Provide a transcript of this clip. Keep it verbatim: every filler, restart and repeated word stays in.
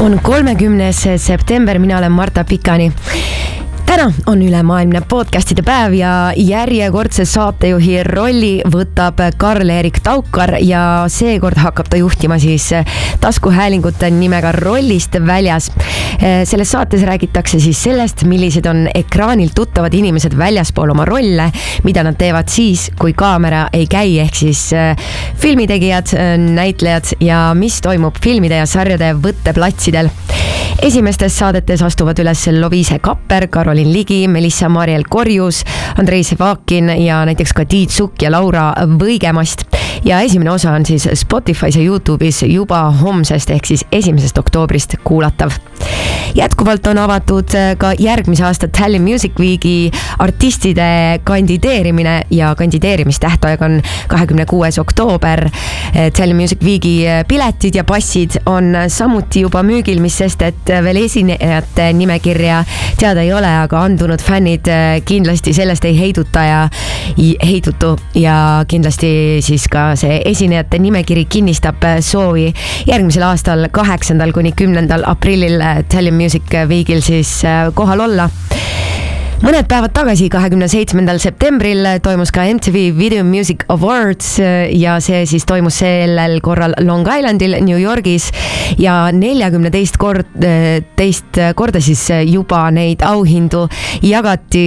On kolmekümnes september, mina olen Marta Pikani. Täna on ülemaailmne podcastide päev ja järjekordse saatejuhi rolli võtab Karl-Erik Taukar ja seekord hakkab ta juhtima siis taskuhäälingute nimega Rollist väljas. Selles saates räägitakse siis sellest, millised on ekraanil tuttavad inimesed väljaspool oma rolle, mida nad teevad siis, kui kaamera ei käi, ehk siis filmitegijad, näitlejad ja mis toimub filmide ja sarjade võtteplatsidel. Esimestes saadetes astuvad üles Loviise Kapper, Karolin Ligi, Melissa Mariel Korjus, Andrei Sevakin ja näiteks ka Tiit Sukk ja Laura Võigemast. Ja esimene osa on siis Spotify's ja YouTube'is juba homsest ehk siis esimesest oktoobrist kuulatav. Jätkuvalt on avatud ka järgmise aasta Tallinn Music Weeki artistide kandideerimine ja kandideerimistähtaeg on kahekümne kuues oktoober. Tallinn Music Weeki piletid ja passid on samuti juba müügil, mis sest, et veel esinejate nimekirja teada ei ole, aga andunud fännid kindlasti sellest ei heiduta ja heidutu ja kindlasti siis ka see esinejate nimekiri kinnistab soovi järgmisel aastal kaheksandal kuni kümnendal aprillil Tallinn Music Weekil siis kohal olla. Mõned päevad tagasi, kahekümne seitsmendal septembril toimus ka M T V Video Music Awards ja see siis toimus sellel korral Long Islandil, New Yorgis ja neljakümne teist kord, teist korda siis juba neid auhindu jagati